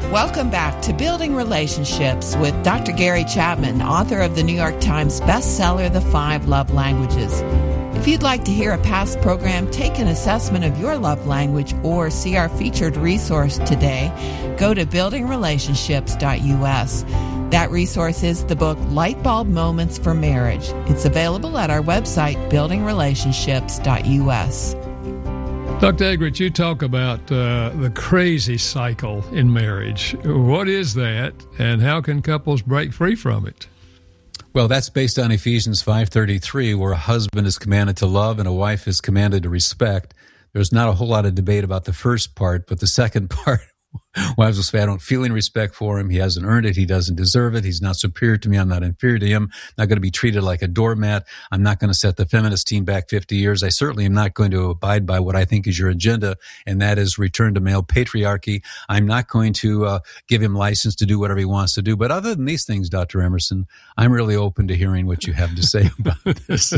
Welcome back to Building Relationships with Dr. Gary Chapman, author of the New York Times bestseller, The 5 Love Languages. If you'd like to hear a past program, take an assessment of your love language, or see our featured resource today, go to buildingrelationships.us. That resource is the book Lightbulb Moments for Marriage. It's available at our website, buildingrelationships.us. Dr. Eggerichs, you talk about the crazy cycle in marriage. What is that, and how can couples break free from it? Well, that's based on Ephesians 5:33, where a husband is commanded to love and a wife is commanded to respect. There's not a whole lot of debate about the first part, but the second part, wives will say, I don't feel any respect for him. He hasn't earned it. He doesn't deserve it. He's not superior to me. I'm not inferior to him. I'm not going to be treated like a doormat. I'm not going to set the feminist team back 50 years. I certainly am not going to abide by what I think is your agenda, and that is return to male patriarchy. I'm not going to give him license to do whatever he wants to do. But other than these things, Dr. Emerson, I'm really open to hearing what you have to say about this.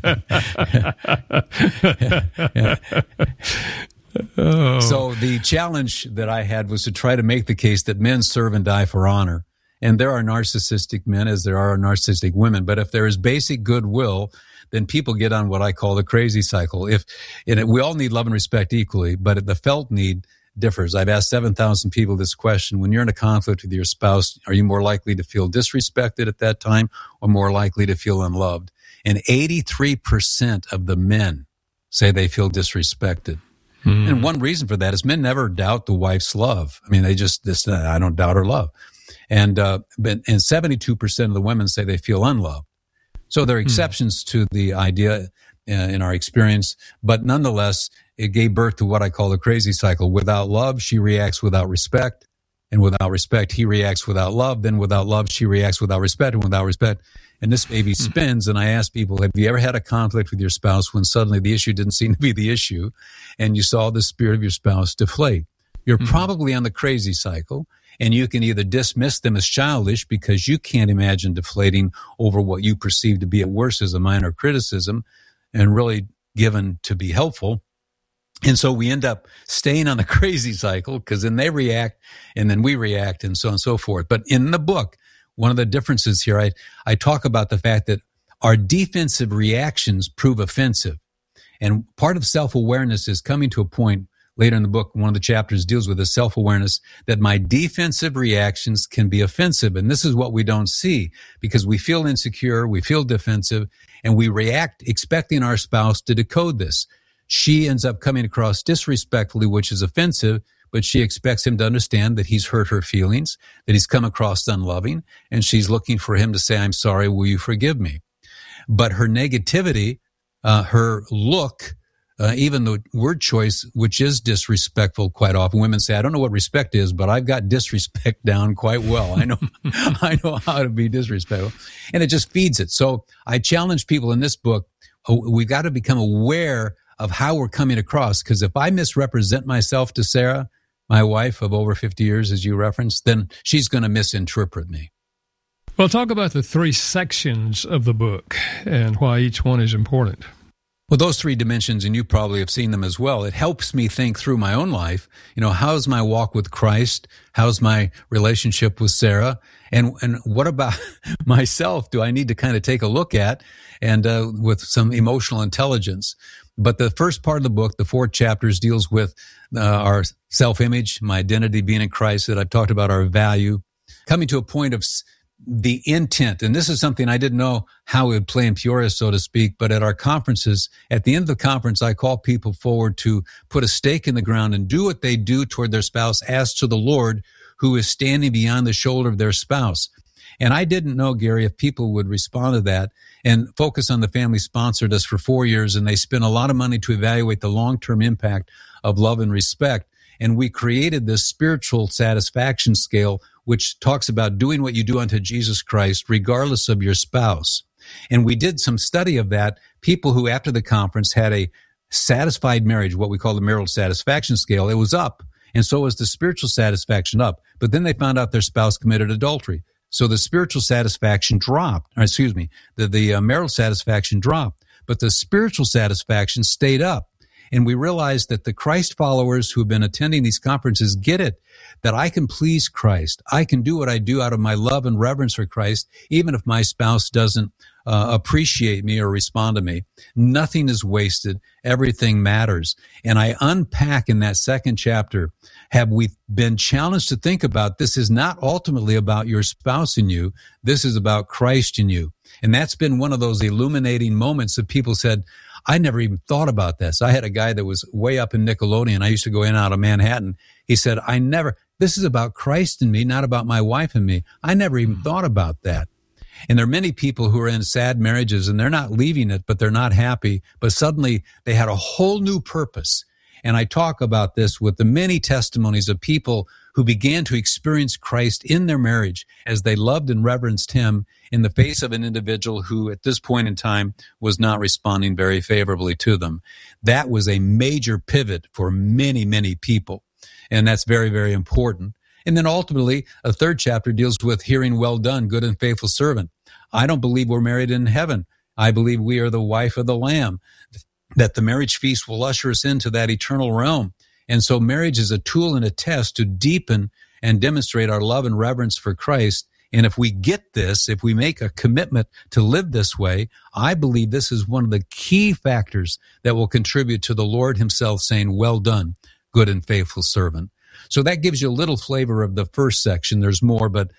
Oh. So the challenge that I had was to try to make the case that men serve and die for honor. And there are narcissistic men as there are narcissistic women. But if there is basic goodwill, then people get on what I call the crazy cycle. We all need love and respect equally, but the felt need differs. I've asked 7,000 people this question. When you're in a conflict with your spouse, are you more likely to feel disrespected at that time or more likely to feel unloved? And 83% of the men say they feel disrespected. And one reason for that is men never doubt the wife's love. I mean, I don't doubt her love. And 72% of the women say they feel unloved. So there are exceptions to the idea in our experience, but nonetheless, it gave birth to what I call the crazy cycle. Without love, she reacts without respect. And without respect, he reacts without love. Then without love, she reacts without respect. And without respect, and this baby spins. And I ask people, have you ever had a conflict with your spouse when suddenly the issue didn't seem to be the issue and you saw the spirit of your spouse deflate? You're probably on the crazy cycle, and you can either dismiss them as childish because you can't imagine deflating over what you perceive to be at worst as a minor criticism and really given to be helpful. And so we end up staying on the crazy cycle because then they react and then we react and so on and so forth. But in the book, one of the differences here, I talk about the fact that our defensive reactions prove offensive. And part of self-awareness is coming to a point later in the book, one of the chapters deals with the self-awareness that my defensive reactions can be offensive. And this is what we don't see because we feel insecure, we feel defensive, and we react expecting our spouse to decode this. She ends up coming across disrespectfully, which is offensive, but she expects him to understand that he's hurt her feelings, that he's come across unloving, and she's looking for him to say, I'm sorry, will you forgive me? But her negativity, her look, even the word choice, which is disrespectful quite often. Women say, I don't know what respect is, but I've got disrespect down quite well. I know how to be disrespectful. And it just feeds it. So I challenge people in this book, we've got to become aware of how we're coming across. Because if I misrepresent myself to Sarah, my wife of over 50 years, as you referenced, then she's going to misinterpret me. Well, talk about the 3 sections of the book and why each one is important. Well, those 3 dimensions, and you probably have seen them as well, it helps me think through my own life. You know, how's my walk with Christ? How's my relationship with Sarah? And what about myself do I need to kind of take a look at and with some emotional intelligence? But the first part of the book, the 4 chapters, deals with our self-image, my identity being in Christ, that I've talked about, our value, coming to a point of the intent. And this is something I didn't know how it would play in Peoria, so to speak, but at our conferences, at the end of the conference, I call people forward to put a stake in the ground and do what they do toward their spouse as to the Lord, who is standing beyond the shoulder of their spouse. And I didn't know, Gary, if people would respond to that. And Focus on the Family sponsored us for 4 years, and they spent a lot of money to evaluate the long-term impact of love and respect. And we created this spiritual satisfaction scale, which talks about doing what you do unto Jesus Christ, regardless of your spouse. And we did some study of that. People who, after the conference, had a satisfied marriage, what we call the marital satisfaction scale, it was up. And so was the spiritual satisfaction up. But then they found out their spouse committed adultery. So the spiritual satisfaction dropped, the marital satisfaction dropped, but the spiritual satisfaction stayed up. And we realize that the Christ followers who have been attending these conferences get it, that I can please Christ. I can do what I do out of my love and reverence for Christ, even if my spouse doesn't appreciate me or respond to me. Nothing is wasted. Everything matters. And I unpack in that second chapter, have we been challenged to think about this is not ultimately about your spouse in you. This is about Christ in you. And that's been one of those illuminating moments that people said, I never even thought about this. I had a guy that was way up in Nickelodeon. I used to go in and out of Manhattan. He said, this is about Christ in me, not about my wife and me. I never even thought about that. And there are many people who are in sad marriages and they're not leaving it, but they're not happy. But suddenly they had a whole new purpose. And I talk about this with the many testimonies of people who began to experience Christ in their marriage as they loved and reverenced him in the face of an individual who at this point in time was not responding very favorably to them. That was a major pivot for many, many people. And that's very, very important. And then ultimately, a third chapter deals with hearing, well done, good and faithful servant. I don't believe we're married in heaven. I believe we are the wife of the Lamb, that the marriage feast will usher us into that eternal realm. And so marriage is a tool and a test to deepen and demonstrate our love and reverence for Christ. And if we get this, if we make a commitment to live this way, I believe this is one of the key factors that will contribute to the Lord himself saying, well done, good and faithful servant. So that gives you a little flavor of the first section. There's more, but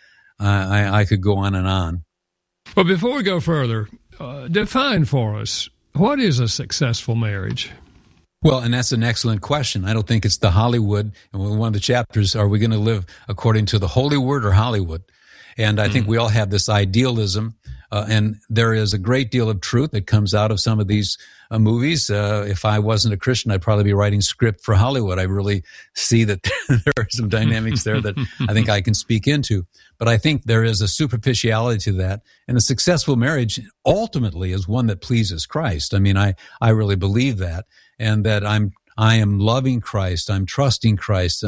I could go on and on. Well, before we go further, define for us, what is a successful marriage? Well, and that's an excellent question. I don't think it's the Hollywood. And one of the chapters, are we going to live according to the Holy Word or Hollywood? And I think we all have this idealism, and there is a great deal of truth that comes out of some of these movies. If I wasn't a Christian, I'd probably be writing script for Hollywood. I really see that there are some dynamics there that I think I can speak into. But I think there is a superficiality to that. And a successful marriage ultimately is one that pleases Christ. I mean, I really believe that, and that I am loving Christ. I'm trusting Christ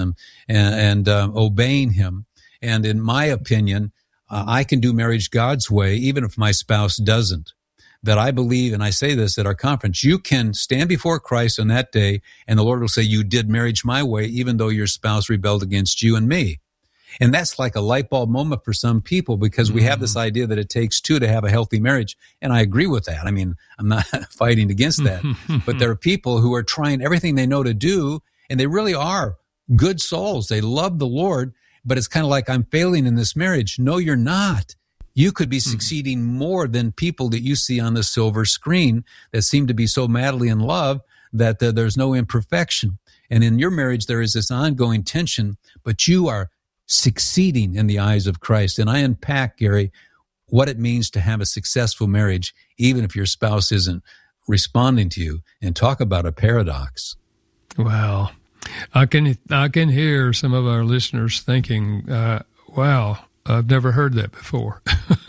and obeying him. And in my opinion, I can do marriage God's way, even if my spouse doesn't. That I believe, and I say this at our conference, you can stand before Christ on that day, and the Lord will say, you did marriage my way, even though your spouse rebelled against you and me. And that's like a light bulb moment for some people, because we have this idea that it takes two to have a healthy marriage. And I agree with that. I mean, I'm not fighting against that. But there are people who are trying everything they know to do, and they really are good souls. They love the Lord, but it's kind of like, I'm failing in this marriage. No, you're not. You could be succeeding more than people that you see on the silver screen that seem to be so madly in love that there's no imperfection. And in your marriage, there is this ongoing tension, but you are succeeding in the eyes of Christ. And I unpack, Gary, what it means to have a successful marriage, even if your spouse isn't responding to you, and talk about a paradox. Wow. I can hear some of our listeners thinking, wow, I've never heard that before.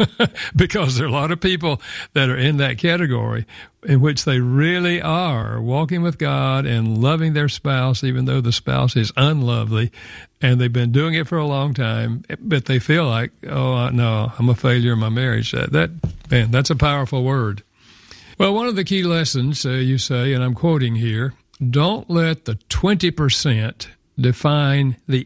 Because there are a lot of people that are in that category in which they really are walking with God and loving their spouse, even though the spouse is unlovely, and they've been doing it for a long time, but they feel like, oh, no, I'm a failure in my marriage. That's a powerful word. Well, one of the key lessons, you say, and I'm quoting here, don't let the 20% define the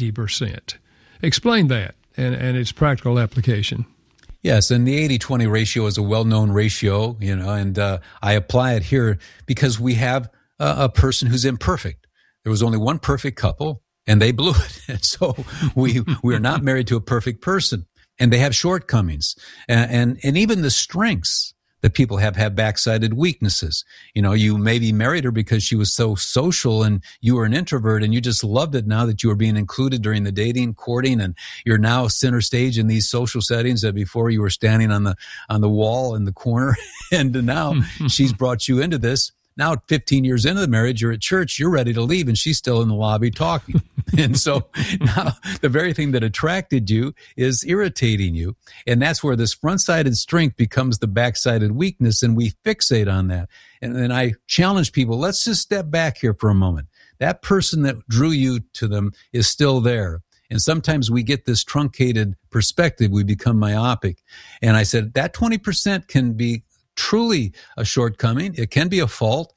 80%. Explain that and its practical application. Yes, and the 80-20 ratio is a well-known ratio, and I apply it here because we have a person who's imperfect. There was only one perfect couple, and they blew it. And so we are not married to a perfect person, and they have shortcomings. And even the strengths that people have backsided weaknesses. You maybe married her because she was so social and you were an introvert and you just loved it now that you were being included during the dating, courting, and you're now center stage in these social settings that before you were standing on the wall in the corner. And now she's brought you into this. Now, 15 years into the marriage, you're at church, you're ready to leave, and she's still in the lobby talking. And so now the very thing that attracted you is irritating you. And that's where this front-sided strength becomes the back-sided weakness, and we fixate on that. And then I challenge people, let's just step back here for a moment. That person that drew you to them is still there. And sometimes we get this truncated perspective. We become myopic. And I said, that 20% can be truly a shortcoming. It can be a fault,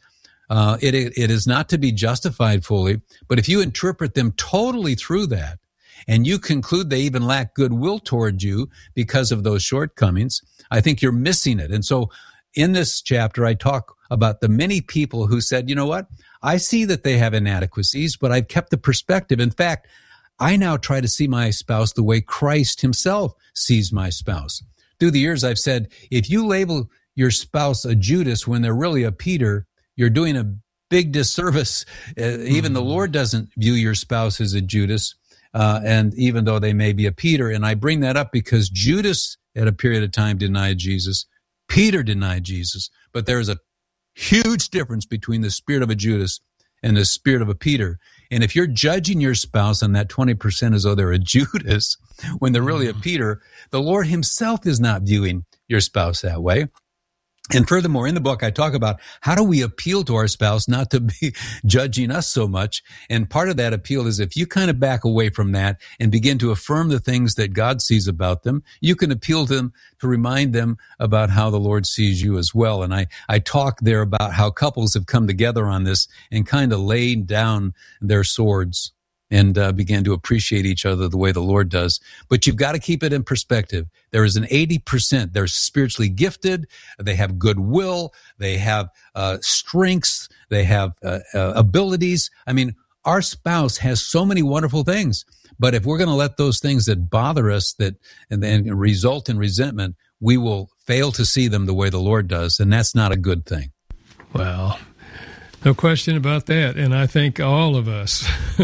It is not to be justified fully, but if you interpret them totally through that, and you conclude they even lack goodwill toward you because of those shortcomings, I think you're missing it. And so in this chapter, I talk about the many people who said, you know what? I see that they have inadequacies, but I've kept the perspective. In fact, I now try to see my spouse the way Christ himself sees my spouse. Through the years, I've said, if you label your spouse a Judas when they're really a Peter, you're doing a big disservice. Even the Lord doesn't view your spouse as a Judas. And even though they may be a Peter, and I bring that up because Judas at a period of time denied Jesus, Peter denied Jesus, but there is a huge difference between the spirit of a Judas and the spirit of a Peter. And if you're judging your spouse on that 20% as though they're a Judas when they're really a Peter, the Lord himself is not viewing your spouse that way. And furthermore, in the book, I talk about how do we appeal to our spouse not to be judging us so much. And part of that appeal is if you kind of back away from that and begin to affirm the things that God sees about them, you can appeal to them to remind them about how the Lord sees you as well. And I talk there about how couples have come together on this and kind of laid down their swords and began to appreciate each other the way the Lord does. But you've got to keep it in perspective. There is an 80%. They're spiritually gifted. They have goodwill. They have strengths. They have abilities. I mean, our spouse has so many wonderful things. But if we're going to let those things that bother us and then result in resentment, we will fail to see them the way the Lord does. And that's not a good thing. Well, no question about that. And I think all of us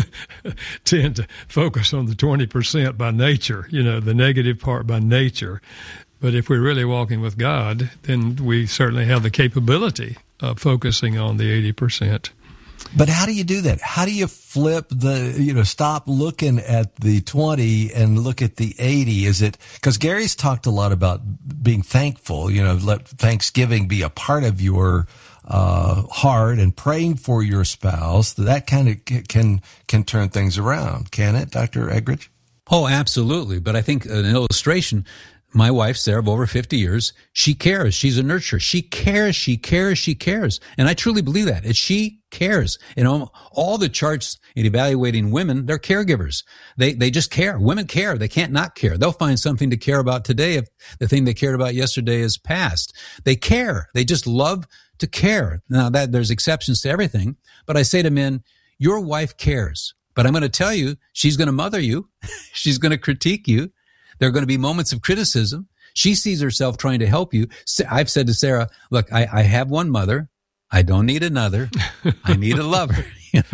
tend to focus on the 20% by nature, the negative part by nature. But if we're really walking with God, then we certainly have the capability of focusing on the 80%. But how do you do that? How do you flip stop looking at the 20 and look at the 80? Is it, because Gary's talked a lot about being thankful, let Thanksgiving be a part of your heart and praying for your spouse. That kind of can turn things around, can it, Dr. Eggerich? Oh, absolutely. But I think an illustration, my wife, Sarah, of over 50 years, she cares. She's a nurturer. She cares. And I truly believe that. She cares. All the charts in evaluating women, they're caregivers. They just care. Women care. They can't not care. They'll find something to care about today if the thing they cared about yesterday is past. They care. They just love to care. Now that there's exceptions to everything, but I say to men, your wife cares, but I'm going to tell you, she's going to mother you. She's going to critique you. There are going to be moments of criticism. She sees herself trying to help you. I've said to Sarah, look, I have one mother. I don't need another. I need a lover.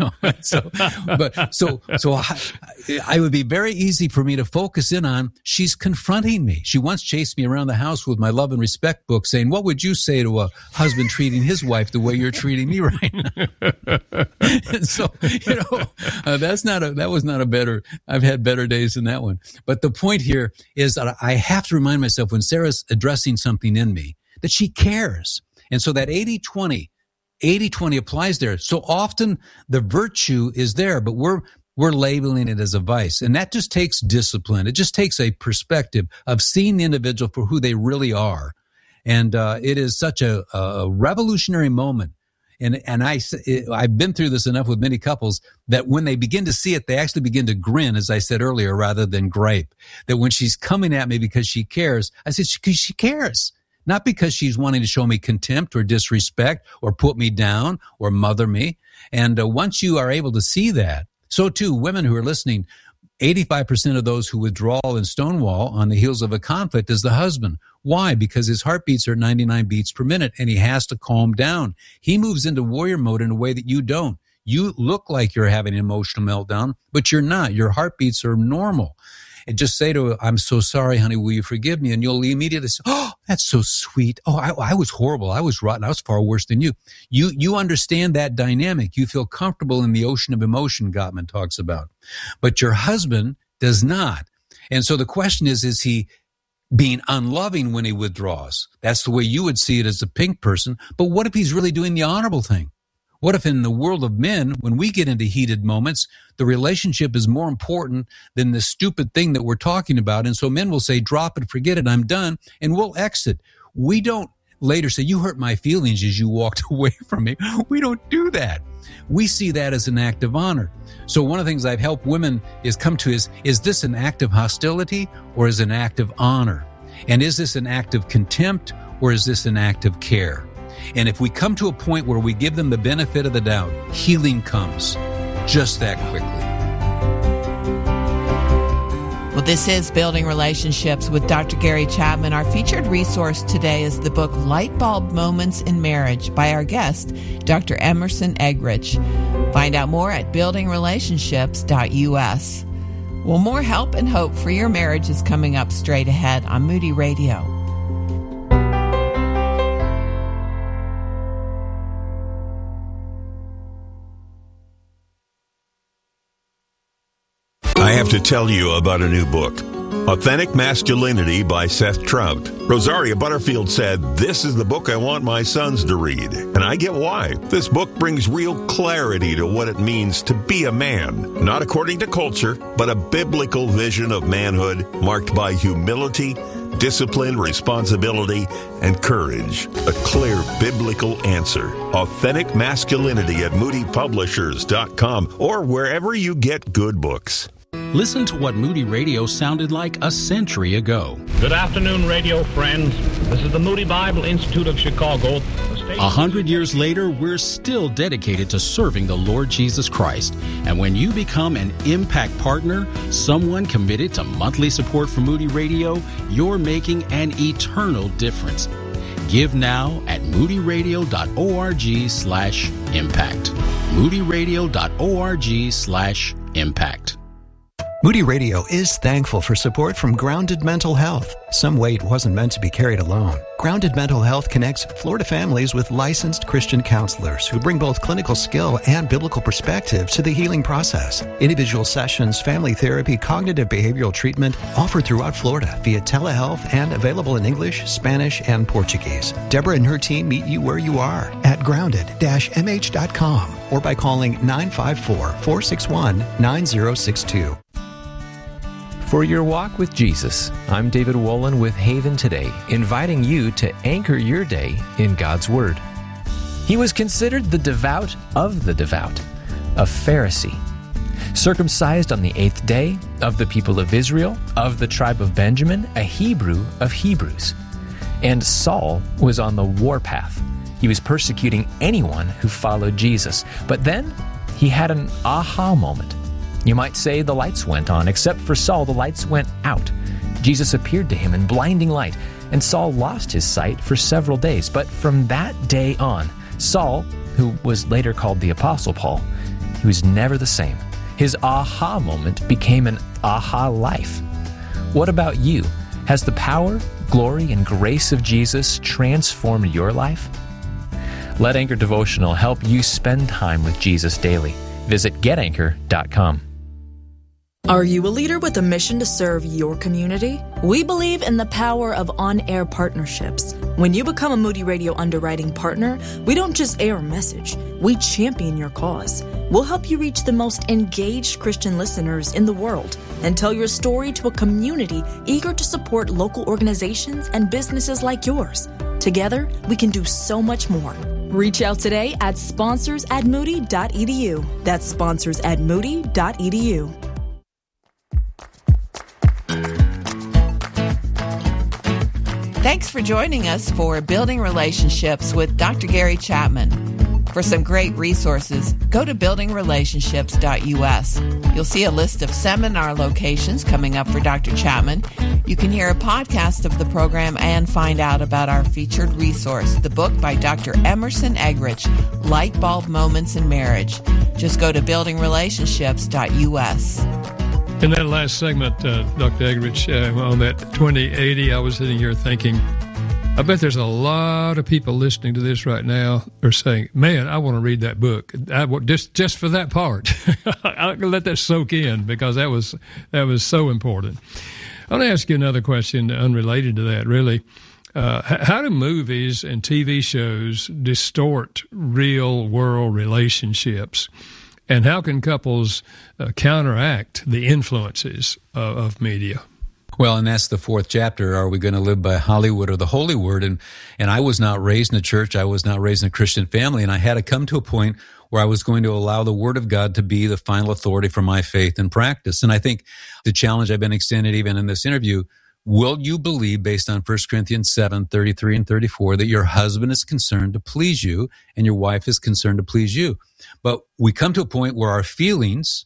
So I would be very easy for me to focus in on, she's confronting me. She once chased me around the house with my Love and Respect book saying, what would you say to a husband treating his wife the way you're treating me right now? And so, that was not a better, I've had better days than that one. But the point here is that I have to remind myself when Sarah's addressing something in me that she cares. And so that 80-20 applies there. So often the virtue is there, but we're labeling it as a vice. And that just takes discipline. It just takes a perspective of seeing the individual for who they really are. And it is such a revolutionary moment. And I've been through this enough with many couples that when they begin to see it, they actually begin to grin, as I said earlier, rather than gripe. That when she's coming at me because she cares, I said, because she cares. Not because she's wanting to show me contempt or disrespect or put me down or mother me. And once you are able to see that, so too, women who are listening, 85% of those who withdraw and stonewall on the heels of a conflict is the husband. Why? Because his heartbeats are 99 beats per minute and he has to calm down. He moves into warrior mode in a way that you don't. You look like you're having an emotional meltdown, but you're not. Your heartbeats are normal. And just say to her, I'm so sorry, honey, will you forgive me? And you'll immediately say, oh, that's so sweet. Oh, I was horrible. I was rotten. I was far worse than you. You understand that dynamic. You feel comfortable in the ocean of emotion Gottman talks about. But your husband does not. And so the question is he being unloving when he withdraws? That's the way you would see it as a pink person. But what if he's really doing the honorable thing? What if in the world of men, when we get into heated moments, the relationship is more important than the stupid thing that we're talking about? And so men will say, drop it, forget it, I'm done, and we'll exit. later say, you hurt my feelings as you walked away from me. We don't do that. We see that as an act of honor. So one of the things I've helped women come to is this an act of hostility or is it an act of honor? And is this an act of contempt or is this an act of care? And if we come to a point where we give them the benefit of the doubt, healing comes just that quickly. Well, this is Building Relationships with Dr. Gary Chapman. Our featured resource today is the book Light Bulb Moments in Marriage by our guest, Dr. Emerson Eggerichs. Find out more at buildingrelationships.us. Well, more help and hope for your marriage is coming up straight ahead on Moody Radio. I have to tell you about a new book, Authentic Masculinity by Seth Trout. Rosaria Butterfield said, "This is the book I want my sons to read." And I get why. This book brings real clarity to what it means to be a man, not according to culture, but a biblical vision of manhood marked by humility, discipline, responsibility, and courage. A clear biblical answer. Authentic Masculinity at moodypublishers.com or wherever you get good books. Listen to what Moody Radio sounded like a century ago. Good afternoon, radio friends. This is the Moody Bible Institute of Chicago. 100 years later, we're still dedicated to serving the Lord Jesus Christ. And when you become an Impact Partner, someone committed to monthly support for Moody Radio, you're making an eternal difference. Give now at moodyradio.org/impact. moodyradio.org/impact. Moody Radio is thankful for support from Grounded Mental Health. Some weight wasn't meant to be carried alone. Grounded Mental Health connects Florida families with licensed Christian counselors who bring both clinical skill and biblical perspective to the healing process. Individual sessions, family therapy, cognitive behavioral treatment offered throughout Florida via telehealth and available in English, Spanish, and Portuguese. Deborah and her team meet you where you are at grounded-mh.com or by calling 954-461-9062. For your walk with Jesus, I'm David Wolin with Haven Today, inviting you to anchor your day in God's Word. He was considered the devout of the devout, a Pharisee, circumcised on the 8th day, of the people of Israel, of the tribe of Benjamin, a Hebrew of Hebrews. And Saul was on the warpath. He was persecuting anyone who followed Jesus. But then he had an aha moment. You might say the lights went on, except for Saul, the lights went out. Jesus appeared to him in blinding light, and Saul lost his sight for several days. But from that day on, Saul, who was later called the Apostle Paul, he was never the same. His aha moment became an aha life. What about you? Has the power, glory, and grace of Jesus transformed your life? Let Anchor Devotional help you spend time with Jesus daily. Visit getanchor.com. Are you a leader with a mission to serve your community? We believe in the power of on-air partnerships. When you become a Moody Radio underwriting partner, we don't just air a message, we champion your cause. We'll help you reach the most engaged Christian listeners in the world and tell your story to a community eager to support local organizations and businesses like yours. Together, we can do so much more. Reach out today at sponsors@moody.edu. That's sponsors@moody.edu. Thanks for joining us for Building Relationships with Dr. Gary Chapman. For some great resources, go to buildingrelationships.us. You'll see a list of seminar locations coming up for Dr. Chapman. You can hear a podcast of the program and find out about our featured resource, the book by Dr. Emerson Eggerichs, Light Bulb Moments in Marriage. Just go to buildingrelationships.us. In that last segment, Dr. Eggerichs, on that 2080, I was sitting here thinking, I bet there's a lot of people listening to this right now are saying, man, I want to read that book. Just for that part. I'll let that soak in because that was so important. I want to ask you another question unrelated to that, really. How do movies and TV shows distort real-world relationships? And how can couples counteract the influences of media? Well, and that's the fourth chapter. Are we going to live by Hollywood or the Holy Word? And I was not raised in a church. I was not raised in a Christian family. And I had to come to a point where I was going to allow the Word of God to be the final authority for my faith and practice. And I think the challenge I've been extended even in this interview, will you believe, based on 1 Corinthians 7:33 and 34, that your husband is concerned to please you and your wife is concerned to please you? But we come to a point where our feelings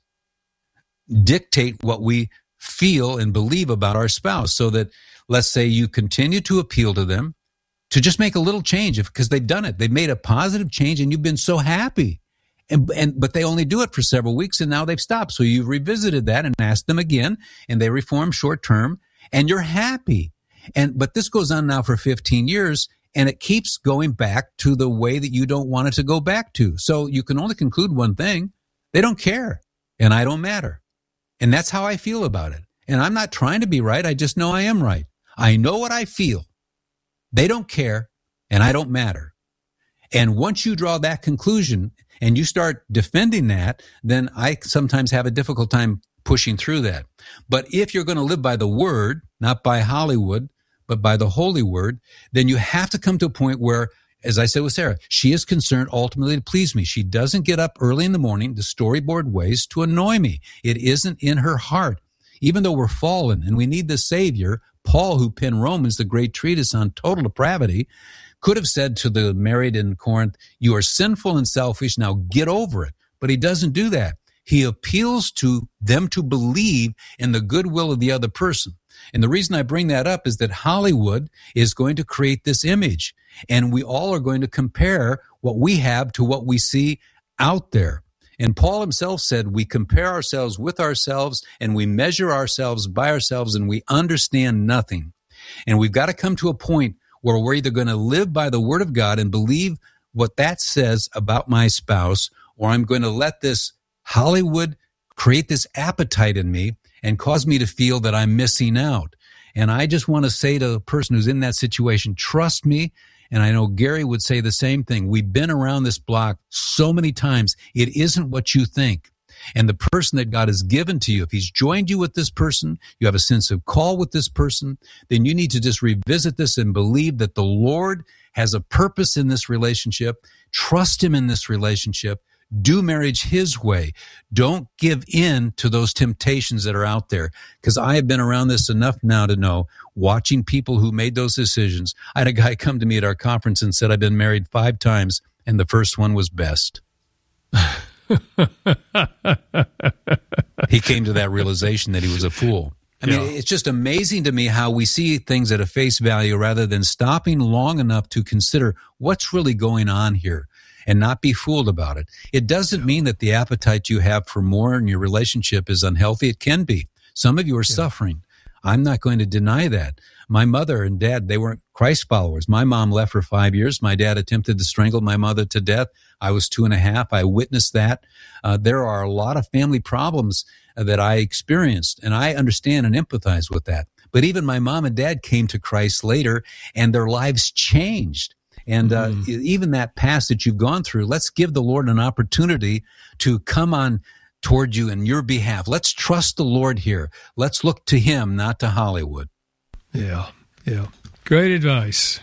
dictate what we feel and believe about our spouse, so that, let's say, you continue to appeal to them to just make a little change because they've done it. They've made a positive change and you've been so happy. But they only do it for several weeks and now they've stopped. So you've revisited that and asked them again and they reform short term and you're happy. But this goes on now for 15 years and it keeps going back to the way that you don't want it to go back to. So you can only conclude one thing. They don't care and I don't matter. And that's how I feel about it. And I'm not trying to be right. I just know I am right. I know what I feel. They don't care, and I don't matter. And once you draw that conclusion and you start defending that, then I sometimes have a difficult time pushing through that. But if you're going to live by the Word, not by Hollywood, but by the Holy Word, then you have to come to a point where, as I said with Sarah, she is concerned ultimately to please me. She doesn't get up early in the morning to storyboard ways to annoy me. It isn't in her heart. Even though we're fallen and we need the Savior, Paul, who penned Romans, the great treatise on total depravity, could have said to the married in Corinth, you are sinful and selfish, now get over it. But he doesn't do that. He appeals to them to believe in the goodwill of the other person. And the reason I bring that up is that Hollywood is going to create this image. And we all are going to compare what we have to what we see out there. And Paul himself said we compare ourselves with ourselves and we measure ourselves by ourselves and we understand nothing. And we've got to come to a point where we're either going to live by the Word of God and believe what that says about my spouse, or I'm going to let this Hollywood create this appetite in me and cause me to feel that I'm missing out. And I just want to say to the person who's in that situation, trust me. And I know Gary would say the same thing. We've been around this block so many times. It isn't what you think. And the person that God has given to you, if he's joined you with this person, you have a sense of call with this person, then you need to just revisit this and believe that the Lord has a purpose in this relationship. Trust him in this relationship. Do marriage his way. Don't give in to those temptations that are out there. Because I have been around this enough now to know, watching people who made those decisions. I had a guy come to me at our conference and said, I've been married 5 times, and the first one was best. He came to that realization that he was a fool. I mean, it's just amazing to me how we see things at a face value rather than stopping long enough to consider what's really going on here and not be fooled about it. It doesn't mean that the appetite you have for more in your relationship is unhealthy. It can be. Some of you are suffering. I'm not going to deny that. My mother and dad, they weren't Christ followers. My mom left for 5 years. My dad attempted to strangle my mother to death. I was 2.5. I witnessed that. There are a lot of family problems that I experienced, and I understand and empathize with that. But even my mom and dad came to Christ later, and their lives changed. And even that past that you've gone through, let's give the Lord an opportunity to come on toward you in your behalf. Let's trust the Lord here. Let's look to him, not to Hollywood. Yeah. Great advice.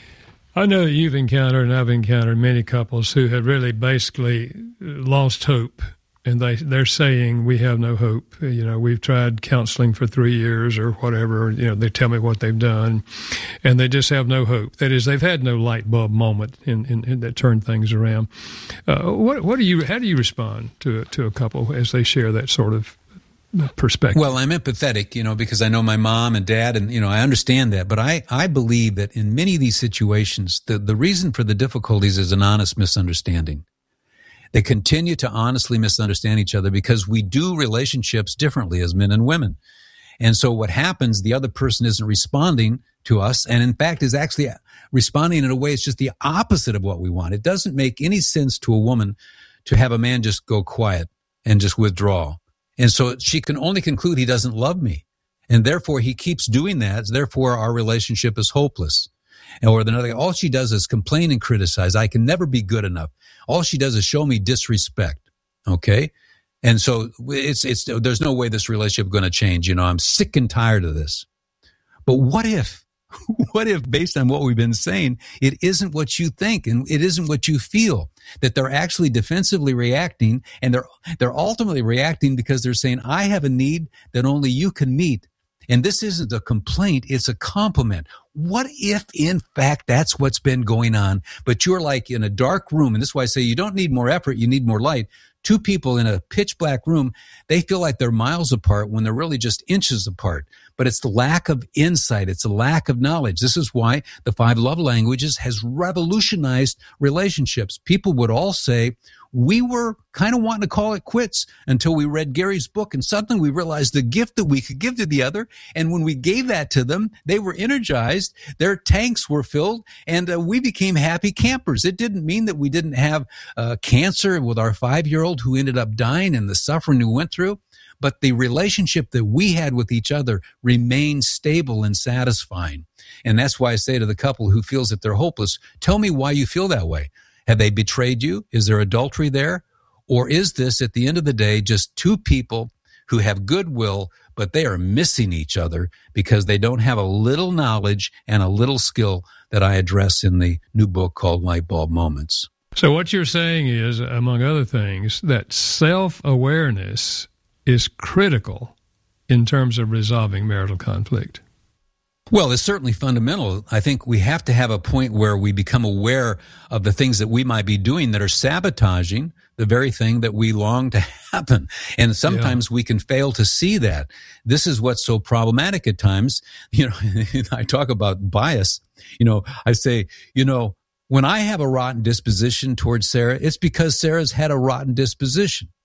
I know that you've encountered, and I've encountered many couples who have really basically lost hope. And they're saying, we have no hope. We've tried counseling for 3 years or whatever. They tell me what they've done, and they just have no hope. That is, they've had no light bulb moment in that turned things around. How do you respond to a couple as they share that sort of perspective? Well, I'm empathetic, because I know my mom and dad, and, I understand that. But I believe that in many of these situations, the reason for the difficulties is an honest misunderstanding. They continue to honestly misunderstand each other because we do relationships differently as men and women. And so what happens, the other person isn't responding to us, and in fact is actually responding in a way that's just the opposite of what we want. It doesn't make any sense to a woman to have a man just go quiet and just withdraw. And so she can only conclude he doesn't love me. And therefore he keeps doing that. Therefore our relationship is hopeless. Or another, all she does is complain and criticize. I can never be good enough. All she does is show me disrespect. Okay? And so it's there's no way this relationship is going to change. I'm sick and tired of this. But what if based on what we've been saying, it isn't what you think and it isn't what you feel, that they're actually defensively reacting, and they're ultimately reacting because they're saying, I have a need that only you can meet. And this isn't a complaint, it's a compliment. What if, in fact, that's what's been going on, but you're like in a dark room, and this is why I say you don't need more effort, you need more light. Two people in a pitch black room, they feel like they're miles apart when they're really just inches apart. But it's the lack of insight. It's the lack of knowledge. This is why the 5 love languages has revolutionized relationships. People would all say, we were kind of wanting to call it quits until we read Gary's book, and suddenly we realized the gift that we could give to the other. And when we gave that to them, they were energized, their tanks were filled, and we became happy campers. It didn't mean that we didn't have cancer with our 5-year-old who ended up dying and the suffering we went through. But the relationship that we had with each other remained stable and satisfying. And that's why I say to the couple who feels that they're hopeless, tell me why you feel that way. Have they betrayed you? Is there adultery there? Or is this, at the end of the day, just two people who have goodwill, but they are missing each other because they don't have a little knowledge and a little skill that I address in the new book called Light Bulb Moments? So what you're saying is, among other things, that self-awareness is critical in terms of resolving marital conflict. Well, it's certainly fundamental. I think we have to have a point where we become aware of the things that we might be doing that are sabotaging the very thing that we long to happen. And sometimes we can fail to see that. This is what's so problematic at times. You know, I talk about bias. You know, I say, you know, when I have a rotten disposition towards Sarah, it's because Sarah's had a rotten disposition.